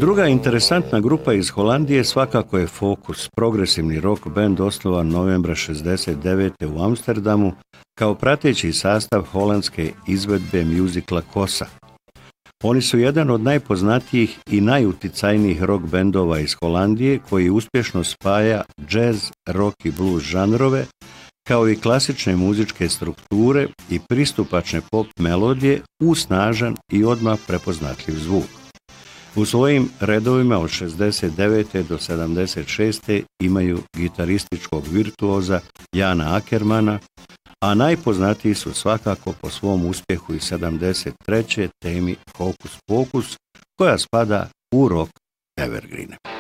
Druga interesantna grupa iz Holandije svakako je Focus, progresivni rock band osnovan novembra 1969. u Amsterdamu kao prateći sastav holandske izvedbe mjuzikla Kosa. Oni su jedan od najpoznatijih i najuticajnijih rock bendova iz Holandije koji uspješno spaja jazz, rock i blues žanrove kao i klasične muzičke strukture i pristupačne pop melodije u snažan i odmah prepoznatljiv zvuk. U svojim redovima od 69. do 76. imaju gitarističkog virtuoza Jana Ackermana, a najpoznatiji su svakako po svom uspjehu iz 73. temi Hokus Pokus, koja spada u rock evergreene.